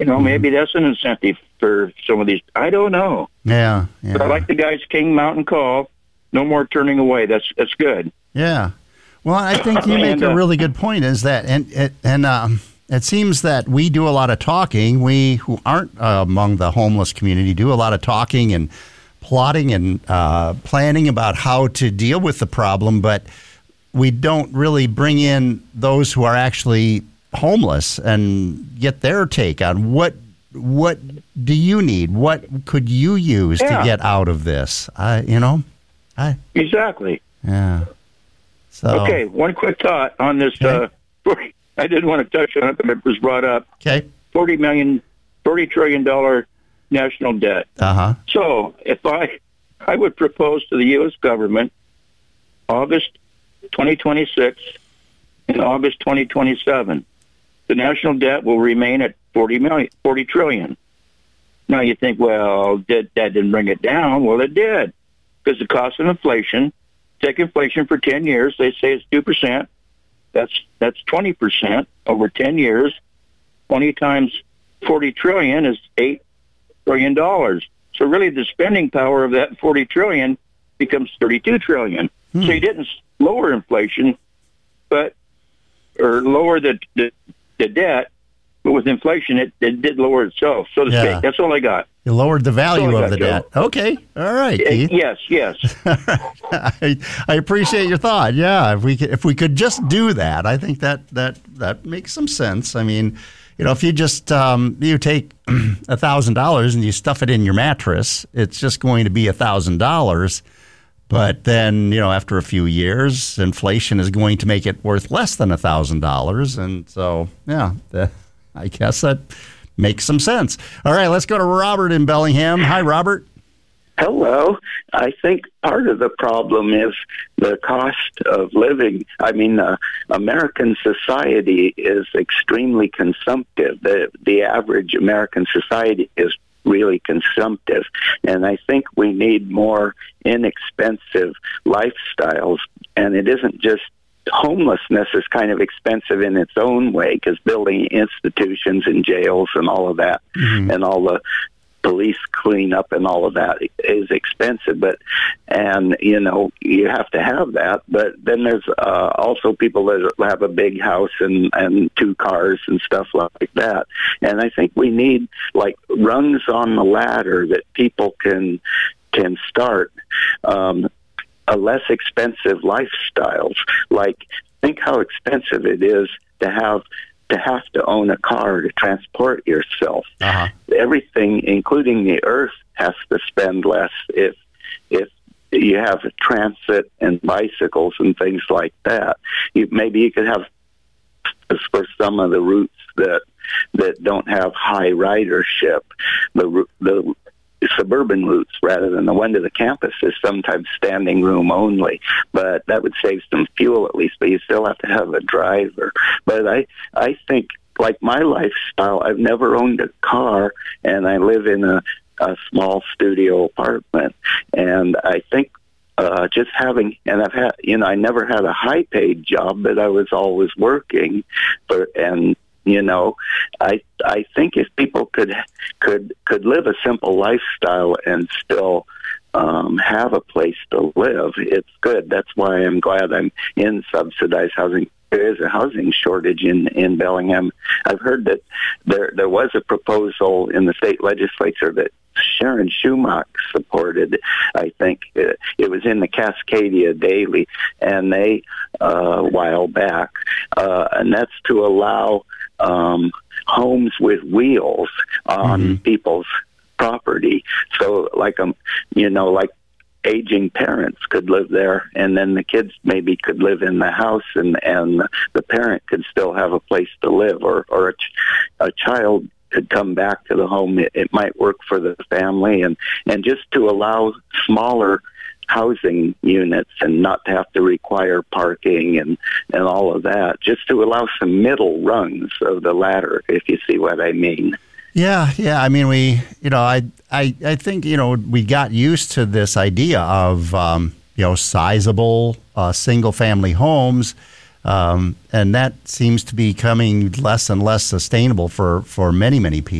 Maybe that's an incentive for some of these. I don't know. Yeah. But I like the guy's King Mountain call. No more turning away. That's good. Yeah. Well, I think you make a really good point. Is that it seems that we do a lot of talking. We who aren't among the homeless community do a lot of talking and plotting and planning about how to deal with the problem, but we don't really bring in those who are actually homeless and get their take on what do you need? What could you use to get out of this? Exactly. Yeah. So okay, one quick thought on this. Okay. I didn't want to touch on it, but it was brought up. Okay. $40 trillion national debt. Uh-huh. So if I would propose to the U.S. government August 2026 and August 2027, the national debt will remain at $40 trillion. Now you think, well, that didn't bring it down. Well, it did, because the cost of inflation. Take inflation for 10 years. They say it's 2%. That's 20% over 10 years. 20 times $40 trillion is $8 trillion. So really, the spending power of that $40 trillion becomes $32 trillion. So you didn't lower inflation, or lower the debt, but with inflation, it did lower itself, so to speak. That's all I got. You lowered the value of the debt. Okay. All right, Keith. Yes. I appreciate your thought. Yeah, if we could just do that, I think that makes some sense. I mean, if you just you take $1,000 and you stuff it in your mattress, it's just going to be $1,000. But then, after a few years, inflation is going to make it worth less than $1,000, and so I guess that makes some sense. All right, let's go to Robert in Bellingham. Hi, Robert. Hello. I think part of the problem is the cost of living. I mean, American society is extremely consumptive. The average American society is really consumptive, and I think we need more inexpensive lifestyles. And it isn't just homelessness is kind of expensive in its own way, because building institutions and jails and all of that, and all the police cleanup and all of that is expensive. And you have to have that. But then there's also people that have a big house and 2 cars and stuff like that. And I think we need like rungs on the ladder that people can start. A less expensive lifestyles. Like, think how expensive it is to have to own a car to transport yourself. Uh-huh. Everything, including the earth, has to spend less if you have transit and bicycles and things like that. Maybe you could have, for some of the routes that don't have high ridership, the suburban routes rather than the one to the campus is sometimes standing room only, but that would save some fuel at least, but you still have to have a driver. But I think, like my lifestyle, I've never owned a car, and I live in a small studio apartment, and I think just having, and I've had, I never had a high paid job, but I was always working I think if people could live a simple lifestyle and still have a place to live, it's good. That's why I'm glad I'm in subsidized housing. There is a housing shortage in Bellingham. I've heard that there was a proposal in the state legislature that Sharon Schumacher supported. I think it was in the Cascadia Daily, and they a while back, and that's to allow homes with wheels on people's property. So, like aging parents could live there, and then the kids maybe could live in the house, and the parent could still have a place to live, or a child could come back to the home. It might work for the family, and just to allow smaller housing units and not to have to require parking and all of that, just to allow some middle rungs of the ladder, if you see what I mean. Yeah. I mean, I think, we got used to this idea of, sizable single-family homes, and that seems to be becoming less and less sustainable for many, many people.